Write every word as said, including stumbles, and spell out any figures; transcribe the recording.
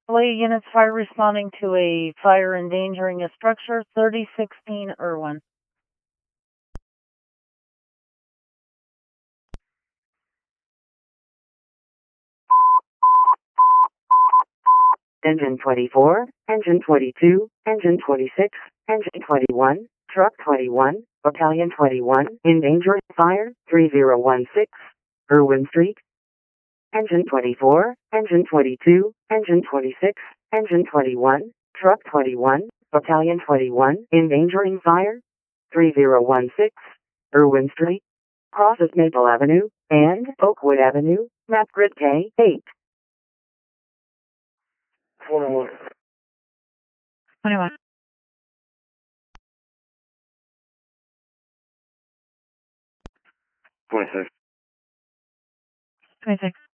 Belay units fire responding to a fire endangering a structure, thirty sixteen Irwin. Engine twenty-four, Engine twenty-two, Engine twenty-six, Engine twenty-one, Truck twenty-one, Battalion twenty-one, in danger, fire, three zero one six, Irwin Street. Engine twenty-four, Engine twenty-two, Engine twenty-six, Engine twenty-one, Truck twenty-one, Battalion twenty-one, endangering fire, three zero one six, Irwin Street, crosses Maple Avenue, and Oakwood Avenue, map grid K eight. twenty-one. twenty-one. twenty-six. twenty-six.